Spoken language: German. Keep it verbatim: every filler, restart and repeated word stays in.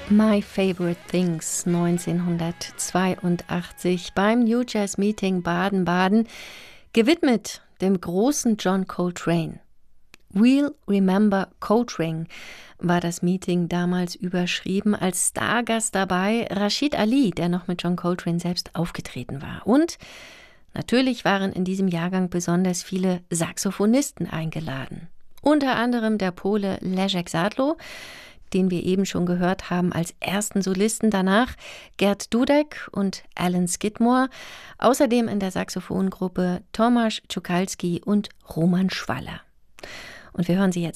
My Favorite Things neunzehnhundertzweiundachtzig beim New Jazz Meeting Baden-Baden, gewidmet dem großen John Coltrane. We'll Remember Coltrane war das Meeting damals überschrieben, als Stargast dabei Rashid Ali, der noch mit John Coltrane selbst aufgetreten war. Und natürlich waren in diesem Jahrgang besonders viele Saxophonisten eingeladen. Unter anderem der Pole Leszek Sadlo, den wir eben schon gehört haben als ersten Solisten, danach Gert Dudek und Alan Skidmore, außerdem in der Saxophongruppe Tomasz Czukalski und Roman Schwaller. Und wir hören sie jetzt